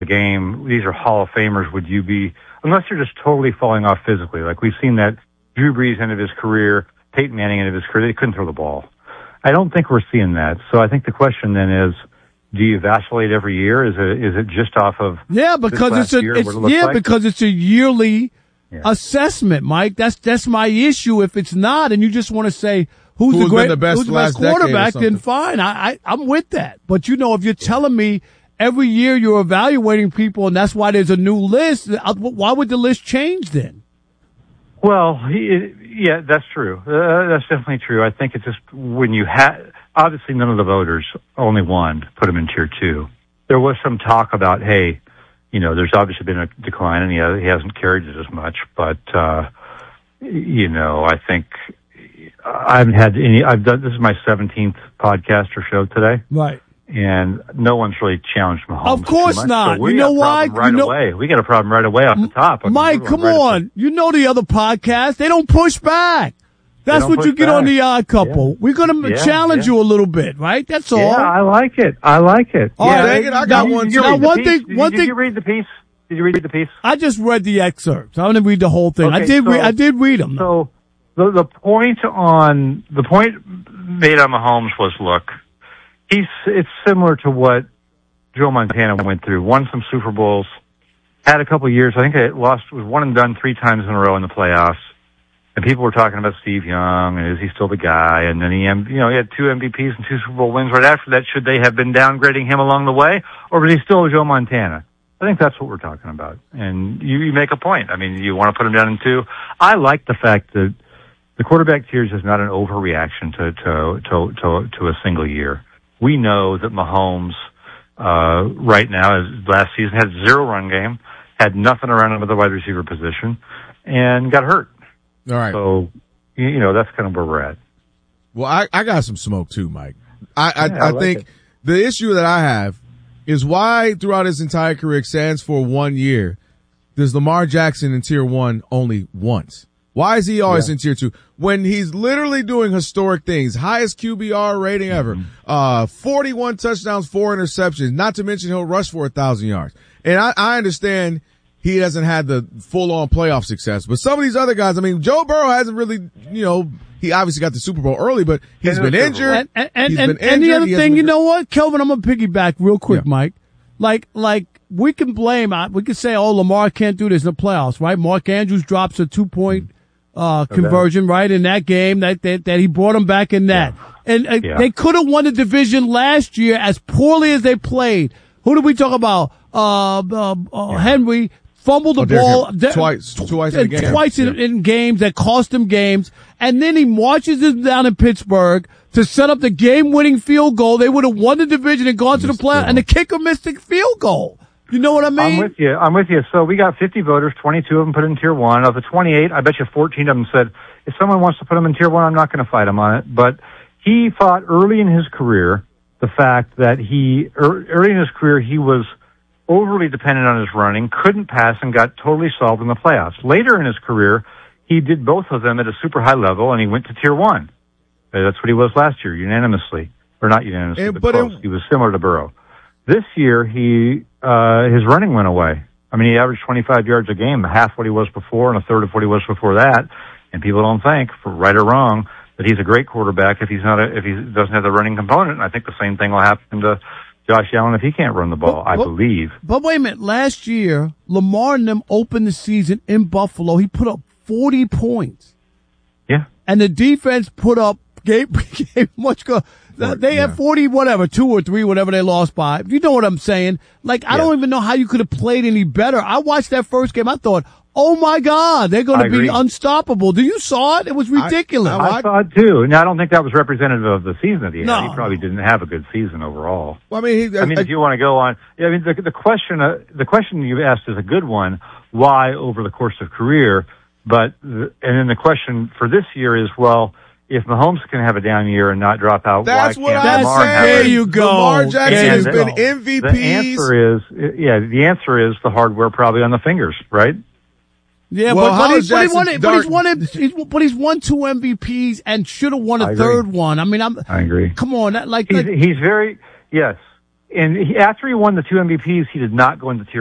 the game, these are Hall of Famers, would you be, unless you're just totally falling off physically, like we've seen that Drew Brees ended his career, Peyton Manning ended his career, they couldn't throw the ball. I don't think we're seeing that. So I think the question then is, do you vacillate every year? Is it just off of because because it's a yearly assessment, Mike. That's my issue. If it's not, and you just want to say who's the best quarterback, then fine. I'm with that. But if you're telling me every year you're evaluating people, and that's why there's a new list, why would the list change then? Well, yeah, that's true. That's definitely true. I think it's just when you obviously none of the voters, only one, put him in tier 2. There was some talk about, hey, there's obviously been a decline and he hasn't carried it as much, but, I think I haven't had this is my 17th podcast or show today. Right. And no one's really challenged Mahomes. Of course not. So we got a problem right away. We got a problem right away off the top. Mike, come on. The other podcast. They don't push back. That's what you get on The Odd Couple. Yeah. We're going to challenge you a little bit, right? That's all. Yeah, I like it. All right, I got one. Did you read the piece? Did you read the piece? I just read the excerpts. I didn't read the whole thing. Okay, I did read them. So the point made on Mahomes was, look, it's similar to what Joe Montana went through. Won some Super Bowls, had a couple of years. I think was one and done 3 times in a row in the playoffs. And people were talking about Steve Young, and is he still the guy? And then he had 2 MVPs and 2 Super Bowl wins right after that. Should they have been downgrading him along the way, or was he still Joe Montana? I think that's what we're talking about. And you make a point. I mean, you want to put him down in 2. I like the fact that the quarterback tiers is not an overreaction to a single year. We know that Mahomes right now, last season, had 0 run game, had nothing around him at the wide receiver position, and got hurt. All right. So, that's kind of where we're at. Well, I got some smoke too, Mike. I think the issue that I have is why throughout his entire career, it stands for 1 year, does Lamar Jackson in tier 1 only once? Why is he always in tier 2 when he's literally doing historic things? Highest QBR rating ever, 41 touchdowns, 4 interceptions, not to mention he'll rush for 1,000 yards. And I understand he hasn't had the full-on playoff success. But some of these other guys, I mean, Joe Burrow hasn't really, he obviously got the Super Bowl early, but he's been injured. And the other thing, you know what, Kelvin, I'm going to piggyback real quick, Mike. Like, we can blame, we can say, Lamar can't do this in the playoffs, right? Mark Andrews drops a 2-point conversion, right, in that game that he brought him back in that. Yeah. And they could have won the division last year as poorly as they played. Who did we talk about? Henry fumbled the ball twice in games that cost him games, and then he marches them down in Pittsburgh to set up the game-winning field goal. They would have won the division and gone to the playoffs, and the kicker missed the field goal. You know what I mean? I'm with you. So we got 50 voters, 22 of them put in tier 1. Of the 28, I bet you 14 of them said, if someone wants to put him in tier 1, I'm not going to fight him on it. But he fought early in his career the fact that early in his career, he was overly dependent on his running, couldn't pass, and got totally solved in the playoffs. Later in his career, he did both of them at a super high level, and he went to tier 1. That's what he was last year, unanimously. Or not unanimously, but close. He was similar to Burrow. This year, his running went away. I mean, he averaged 25 yards a game, half what he was before and a third of what he was before that. And people don't think, for right or wrong, that he's a great quarterback if he doesn't have the running component. And I think the same thing will happen to Josh Allen if he can't run the ball, I believe. But wait a minute. Last year, Lamar and them opened the season in Buffalo. He put up 40 points. Yeah. And the defense gave much good. They had 40, 2 or 3, whatever they lost by. You know what I'm saying? Like, I don't even know how you could have played any better. I watched that first game. I thought, oh my God, they're going to be unstoppable. You saw it? It was ridiculous. I saw it too. Now, I don't think that was representative of the season that he had. He probably didn't have a good season overall. Well, I mean, if you want to go on, the question you asked is a good one. Why over the course of career? And then the question for this year is, well, if Mahomes can have a down year and not drop out, that's why can't what Lamar have There you go. Lamar Jackson has been MVPs. The answer is the hardware probably on the fingers, right? Yeah, but he's won 2 MVPs and should have won a third one. I mean, I agree. Come on, he's very, yes. And after he won the 2 MVPs, he did not go into tier